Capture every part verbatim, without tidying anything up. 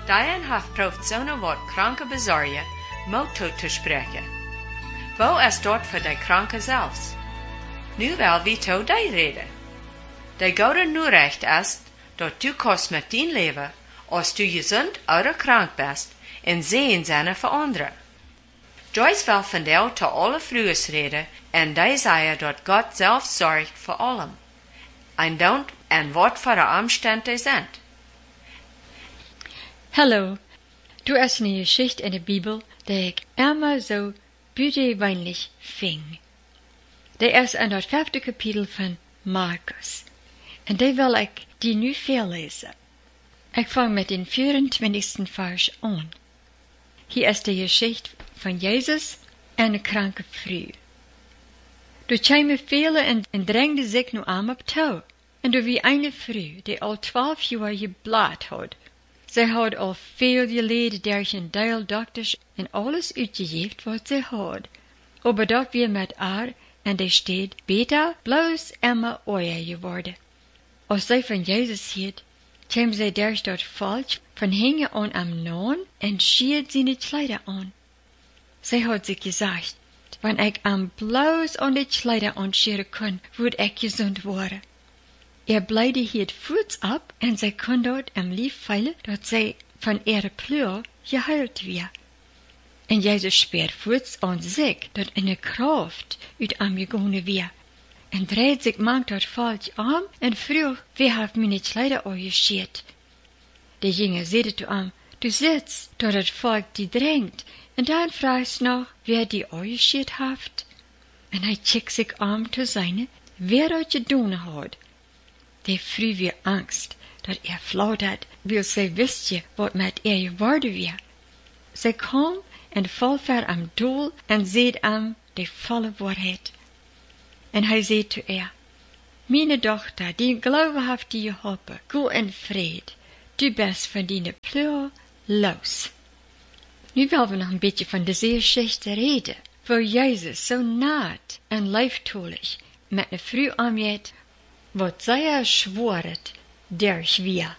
Diane haft proeft zo'n wat kranke bezorgen, motto te spreken. Wo is dort voor de kranke zelfs? Nu wel wie to die reden. De gouden nu recht is, dat du kost met dien leven, als du gezond oder krank bist, en sehen seine voor anderen. Joyce wil van jou te alle vroeges reden, en die zei dat God zelf zorgt voor allem. En don't en wat voor de omstände zijn. Hallo, du hast eine Geschichte in der Bibel, die ich immer so büteweinlich fing. Die ist in das vijfde Kapitel von Markus. En die wil ik die nu voorlezen. Ik vang met den vierentwintigsten Vers an. Hier ist die Geschichte von Jesus en de kranke vrouw. Du kwamen viele en, en drängde zich nu aan op touw. En du wie eine vrouw, die al twaalf jaar geblaad had. Zij had al veel geleden durch een deel dokters en alles uitgegeven wat zij had. Aber dat weer met haar en die steed beter bloos immer ooier geworden. Als zij van Jezus hield, kwam zij durch dat volk van hingen aan am Nahen en schiert seine Kleider an. Zij had zich gezegd, wanneer ik am bloos aan de Kleider anschieren kon, würde ik gezond worden. Er bleide hield voets op en zij kon dort am lief feilen dat zij van ihre pleur geheilt weer. En Jezus speert voets aan zich dat in de kracht uit am gegonen weer. En dreht zich mank dat volk aan en vroeg, wie heeft meine Kleider angeschiert? De jongen zeide zu am, du sitzt, dat het volk die drängt, en dan vraagt nog, wer die angeschiert heeft. En hij kijkt zich aan te zijn, wer dat gedaan had. De vrouw weer angst, dat er flauw had, wil zij wist wat met er geworden weer. Zij kwam en val ver am doel en zeed am de volle waarheid. En hij zei zu er, meine dochter, die Glaube heeft die geholpen, go in vrede, du bist van die pleur los. Nu willen we nog een beetje van deze geschichte reden, wo Jezus zo naad en lieftoelig met een vrouw aanweet, wat zij er schworet, durch wir.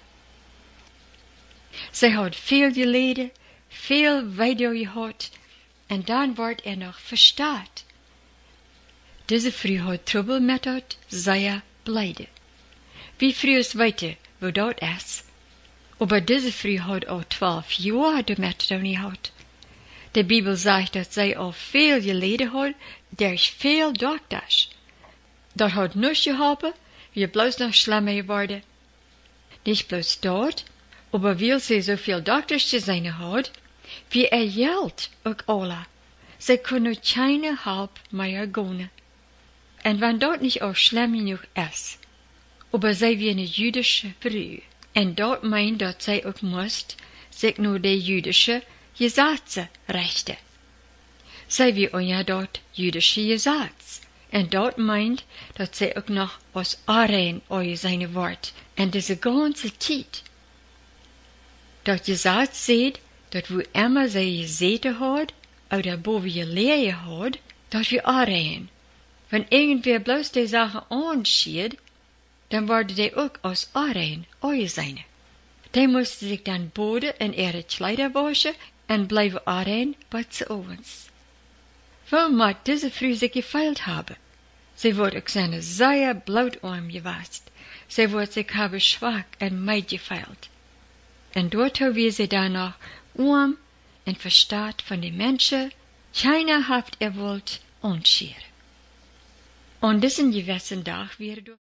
Zij had veel geleden, veel weiter gehad, en dan wordt er nog verstaat. Deze vrouw had trouble met dat, zij er blijde. Wie vroegs weten, wo dat is. Aber deze vrouw had al twaalf jaar damit gehad. De Bibel zegt dat zij al veel geleden had, durch veel dokters. Dat had niets geholpen, wie bloos nog schlimmer geworden. Nicht bloß dort, aber weil sie so viel dokters zu sein had, wie er geld ook alle. Zij kunnen keine Halb mehr gehen. En wenn dort nicht auch schlimm genug ist, aber zij wie eine jüdische Frau, en dort meint, dat zij ook moest, sich nur de jüdische Gesetze rechten. Zij wie auch ja dort jüdische Gesetz, en dort meint, dat zij ook noch aus Arein euch seine Wort, en diese ganze Zeit. Dat Gesetz seht, dat wo immer zij gezeten had, oder boven je leer had, dat we Arein. Wenn irgendwer bloß die Sache anschied, dann wurde die auch aus Arein euch seine. Die musste sich dann boden in ihre Kleider waschen und bleiben Arein bis zu uns. Wo mag diese Frau sich gefeilt haben? Sie wird auch seine sehr blutarm gewasst. Sie wird sich haben schwach und meid gefeilt. Und dort haben sie danach arm und verstaat von den Menschen, keiner haft er wollt anschieren. Und diesen gewissen Tag wird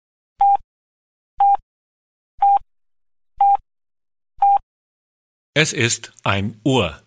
Es ist ein Uhr.